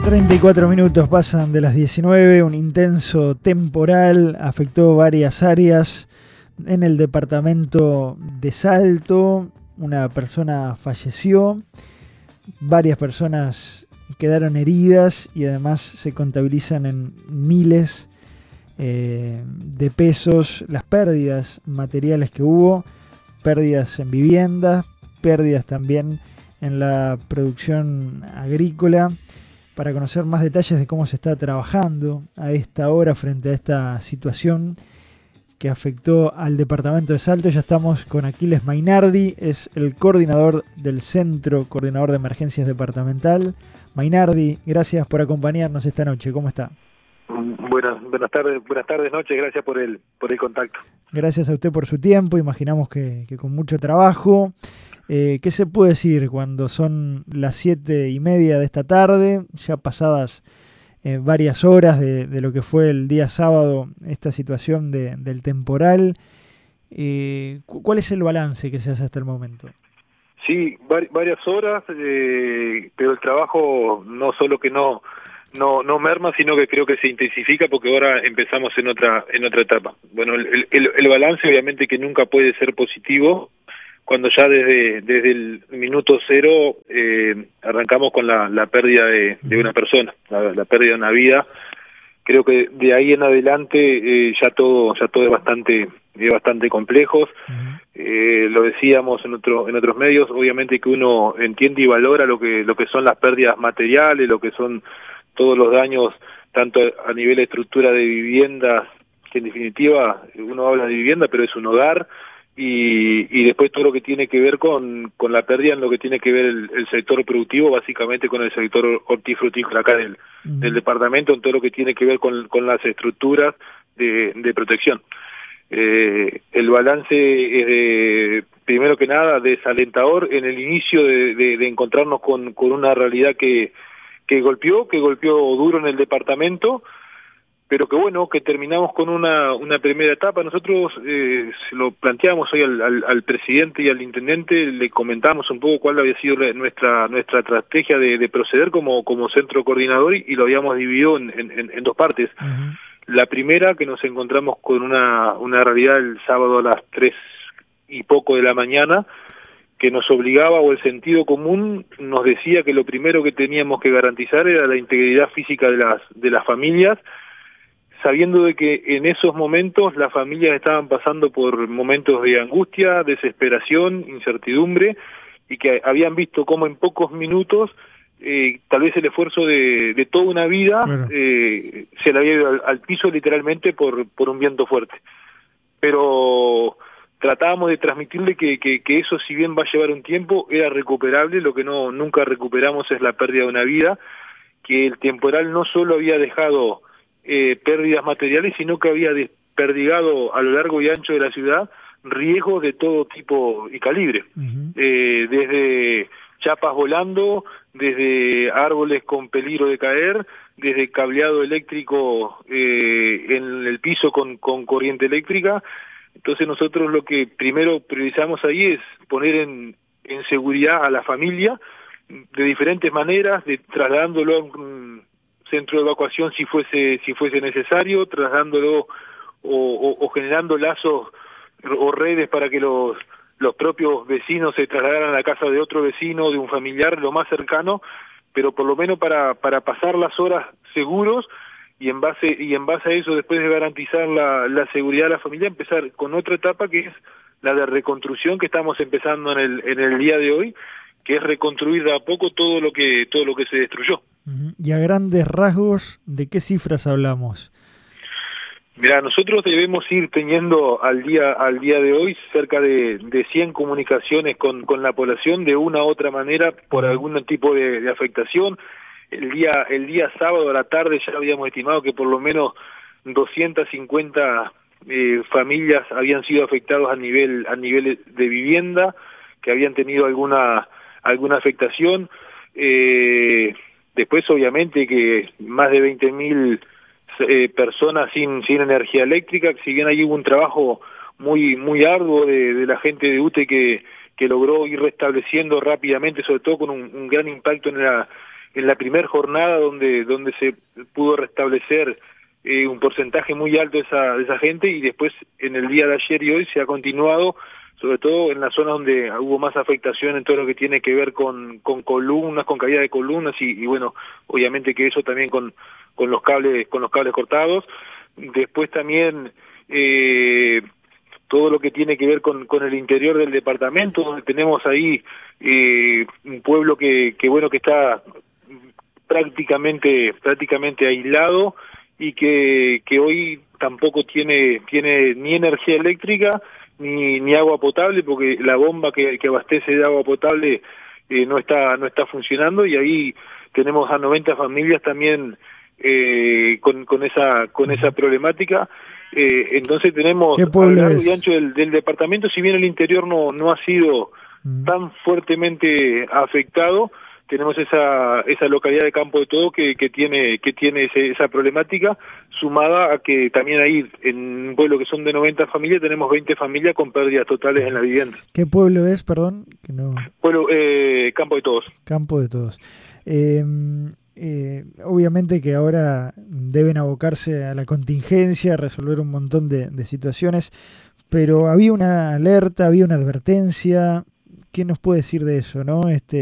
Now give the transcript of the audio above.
34 minutos pasan de las 19, un intenso temporal afectó varias áreas en el departamento de Salto, una persona falleció, varias personas quedaron heridas y además se contabilizan en miles de pesos las pérdidas materiales que hubo, pérdidas en viviendas, pérdidas también en la producción agrícola. Para conocer más detalles de cómo se está trabajando a esta hora frente a esta situación que afectó al departamento de Salto, ya estamos con Aquiles Mainardi, es el coordinador del Centro Coordinador de Emergencias Departamental. Mainardi, gracias por acompañarnos esta noche, ¿cómo está? Buenas tardes, noches, gracias por el contacto. Gracias a usted por su tiempo, imaginamos que con mucho trabajo. ¿Qué se puede decir cuando son las 7:30 de esta tarde, ya pasadas varias horas de lo que fue el día sábado, esta situación del temporal? ¿Cuál es el balance que se hace hasta el momento? Sí, varias horas, pero el trabajo no solo que no merma, sino que creo que se intensifica porque ahora empezamos en otra etapa. Bueno, el balance obviamente que nunca puede ser positivo, cuando ya desde el minuto cero arrancamos con la pérdida de una persona, la pérdida de una vida. Creo que de ahí en adelante ya todo es bastante complejo. Lo decíamos en otros medios, obviamente que uno entiende y valora lo que son las pérdidas materiales, lo que son todos los daños, tanto a nivel de estructura de viviendas, que en definitiva uno habla de vivienda, pero es un hogar. Y después todo lo que tiene que ver con la pérdida en lo que tiene que ver el sector productivo, básicamente con el sector hortifrutícola acá del departamento, en todo lo que tiene que ver con las estructuras de protección. El balance es primero que nada desalentador en el inicio de encontrarnos con una realidad que golpeó duro en el departamento, pero que bueno, que terminamos con una primera etapa. Nosotros se lo planteamos hoy al presidente y al intendente, le comentamos un poco cuál había sido nuestra estrategia de proceder como centro coordinador y lo habíamos dividido en dos partes. La primera, que nos encontramos con una realidad el sábado a las 3:00 de la mañana, que nos obligaba, o el sentido común nos decía que lo primero que teníamos que garantizar era la integridad física de las familias, sabiendo de que en esos momentos las familias estaban pasando por momentos de angustia, desesperación, incertidumbre, y que habían visto cómo en pocos minutos, tal vez el esfuerzo de toda una vida, Claro, se le había ido al piso literalmente por un viento fuerte. Pero tratábamos de transmitirle que eso, si bien va a llevar un tiempo, era recuperable. Lo que nunca recuperamos es la pérdida de una vida, que el temporal no solo había dejado pérdidas materiales, sino que había desperdigado a lo largo y ancho de la ciudad riesgos de todo tipo y calibre, desde chapas volando, desde árboles con peligro de caer, desde cableado eléctrico en el piso con corriente eléctrica. Entonces nosotros lo que primero priorizamos ahí es poner en seguridad a la familia de diferentes maneras, trasladándolo a un centro de evacuación si fuese necesario, trasladándolo o generando lazos o redes para que los propios vecinos se trasladaran a la casa de otro vecino, de un familiar, lo más cercano, pero por lo menos para pasar las horas seguros, y en base a eso, después de garantizar la seguridad de la familia, empezar con otra etapa que es la de reconstrucción, que estamos empezando en el día de hoy, que es reconstruir de a poco todo lo que se destruyó. Y a grandes rasgos, ¿de qué cifras hablamos? Mirá, nosotros debemos ir teniendo al día de hoy cerca de 100 comunicaciones con la población de una u otra manera por algún tipo de afectación. El día sábado a la tarde ya habíamos estimado que por lo menos 250 familias habían sido afectadas a nivel de vivienda, que habían tenido alguna afectación. Después obviamente que más de 20.000 personas sin energía eléctrica. Si bien ahí hubo un trabajo muy arduo de la gente de UTE que logró ir restableciendo rápidamente, sobre todo con un gran impacto en en la primera jornada donde se pudo restablecer un porcentaje muy alto de esa gente, y después en el día de ayer y hoy se ha continuado, sobre todo en la zona donde hubo más afectación en todo lo que tiene que ver con columnas, con caída de columnas y bueno, obviamente que eso también con los cables cortados. Después también todo lo que tiene que ver con el interior del departamento, donde tenemos ahí un pueblo que bueno, que está prácticamente aislado, y que hoy tampoco tiene ni energía eléctrica ni agua potable, porque la bomba que abastece de agua potable no está funcionando, y ahí tenemos a 90 familias también con esa problemática. Entonces tenemos ¿Qué a lo pueblo largo y es? ancho del departamento, si bien el interior no ha sido tan fuertemente afectado, tenemos esa localidad de Campo de Todo que tiene esa problemática, sumada a que también ahí en un pueblo que son de 90 familias tenemos 20 familias con pérdidas totales en la vivienda. ¿Qué pueblo es, perdón? Que no... Pueblo, Campo de Todos. Campo de Todos. Obviamente que ahora deben abocarse a la contingencia, a resolver un montón de situaciones, pero había una alerta, había una advertencia. ¿Qué nos puede decir de eso, no?